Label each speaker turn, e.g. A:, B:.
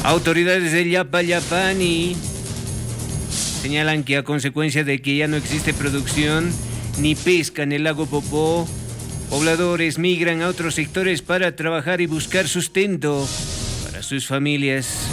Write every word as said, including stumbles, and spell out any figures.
A: Autoridades de Yapayapani señalan que a consecuencia de que ya no existe producción ni pesca en el lago Popó, pobladores migran a otros sectores para trabajar y buscar sustento para sus familias.